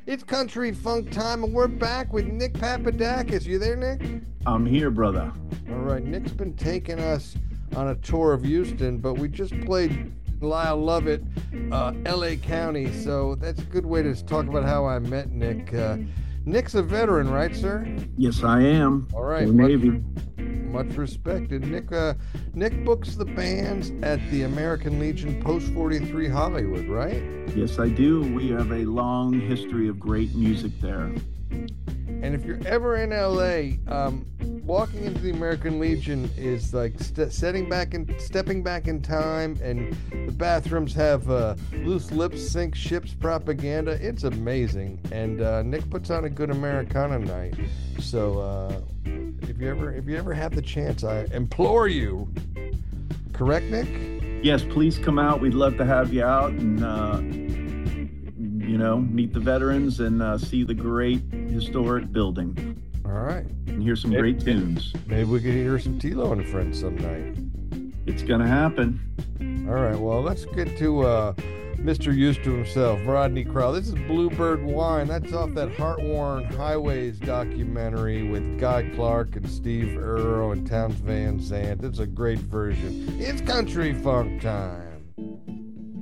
It's country funk time, and we're back with Nick Papadakis. You there, Nick? I'm here, brother. All right, Nick's been taking us on a tour of Houston, but we just played Lyle Lovett, L.A. County, so that's a good way to talk about how I met Nick. Nick's a veteran, right, sir? Yes, I am. All right, Navy. Much respected. Nick books the bands at the American Legion Post 43 Hollywood, right? Yes, I do. We have a long history of great music there. And if you're ever in LA, walking into the American Legion is like stepping back in time, and the bathrooms have loose lips, sink ships propaganda. It's amazing, and Nick puts on a good Americana night. So if you ever have the chance, I implore you. Correct, Nick? Yes, please come out. We'd love to have you out and meet the veterans and see the great historic building. All right. And hear some great tunes. Maybe we could hear some Tilo and Friends some night. It's gonna happen. All right. Well, let's get to Mr. Used to himself, Rodney Crowell. This is Bluebird Wine. That's off that Heart-Worn Highways documentary with Guy Clark and Steve Earle and Townes Van Zandt. It's a great version. It's country funk time.